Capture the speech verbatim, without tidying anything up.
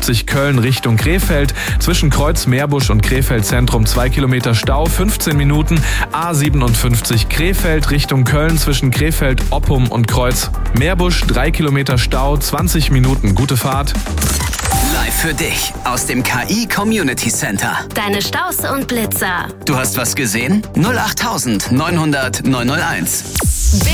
fünfzig Köln Richtung Krefeld. Zwischen Kreuz Meerbusch und Krefeld Zentrum zwei Kilometer Stau, fünfzehn Minuten. A siebenundfünfzig Krefeld Richtung Köln zwischen Krefeld, Oppum und Kreuz Meerbusch drei Kilometer Stau, zwanzig Minuten. Gute Fahrt. Live für dich aus dem K I Community Center. Deine Staus und Blitzer. Du hast was gesehen? null acht neunhundert neunhunderteins.